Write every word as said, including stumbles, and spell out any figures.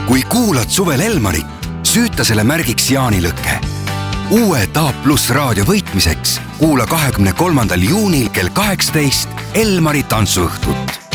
kui kuulad suvel Elmarit, süüta selle märgiks jaanilõkke. Uue A pluss raadio võitmiseks kuula kahekümne kolmandal juunil kell kaheksateist Elmari tantsuõhtut.